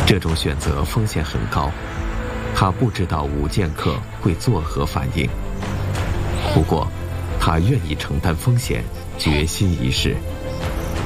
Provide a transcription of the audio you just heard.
这种选择风险很高，他不知道武剑客会作何反应。不过，他愿意承担风险，决心一试。